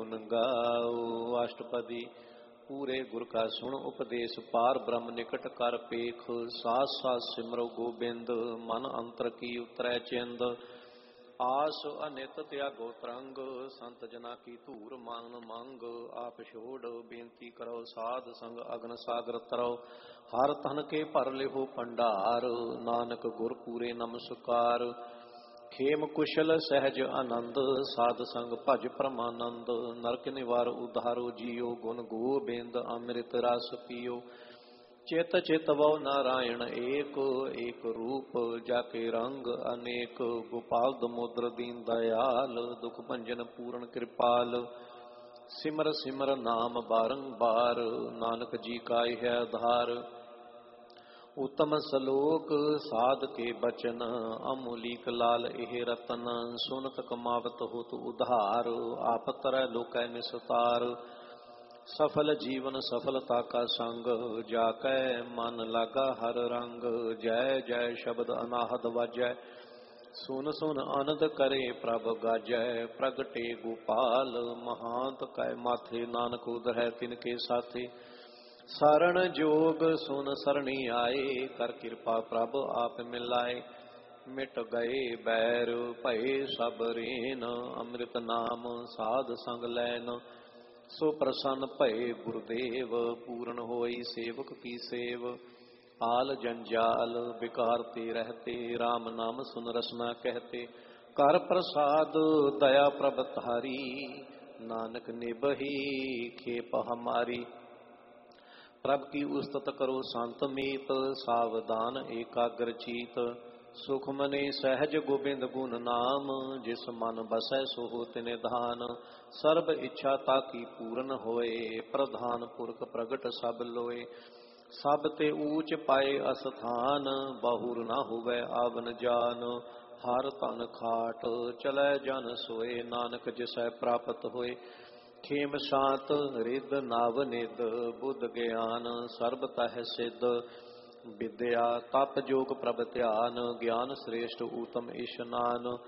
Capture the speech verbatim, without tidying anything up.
गुण गाओ। अष्टपदी। पूरे गुर का सुन उपदेश, पार ब्रह्म निकट कर पेख। सास सास सिमरो गोबिंद, मन अंतर की उतरै चिंद। आस अनित त्यागो तरंग, संत जना की धूर मान मंग। आप छोड़ बेनती करो, साध संग अग्न सागर तरो। हर तन के भर लिहो भंडार, नानक गुर पूरे नमस्कार। खेम कुशल सहज आनंद, साध संग भज परमानंद। नरक निवार उद्धारो जियो, गुण गोबिंद अमृत रस पियो। चित चित वौ नारायण एक, एक रूप जाके रंग अनेक। गोपाल दमोदर दीन दयाल, दुख भंजन पूर्ण कृपाल। सिमर सिमर नाम बारंबार, नानक जी का है आधार। उत्तम सलोक साध के बचन, अमूलिक लाल एह रतन। सुनत कमावत होत उधार, आप तरह लोकै निस्तार। सफल जीवन सफलता का संग, जाकै मन लागा हर रंग। जय जय शब्द अनाहद वाजै, सुन सुन आनंद करे प्रभ गाजै। प्रगटे गोपाल महांत कै माथे, नानक उधरै तिनके साथे। सारण जोग सुन सरणी आए, कर कृपा प्रभ आप मिलाए। मिट गए बैर भये सब रेन, अमृत नाम साध संग लैन। सो प्रसन्न भये गुरुदेव, पूर्ण होई सेवक की सेव। आल जंजाल बिकारते रहते, राम नाम सुन रसना कहते। कर प्रसाद दया प्रभ तारी, नानक निबही खेप हमारी। प्रभ की उस्तत करो संत मीत, सावधान एकाग्र चीत। सुख मने सहज गोबिंद गुण नाम, जिस मन बसै सो होत निधान। सर्ब इच्छा ताकी पूर्ण होए, प्रधान पुरख प्रगट सब लोए। सब ते ऊच पाए अस्थान, बहुर न होवै आवन जान। हर तन खाट चलै जन सोए, नानक जिसै प्राप्त होए। खेम शांत रिद नव निद, बुद्ध ज्ञान सर्ब तह सिद्ध। विद्या तप जोग प्रभ ध्यान, ज्ञान श्रेष्ठ उत्तम इशनान।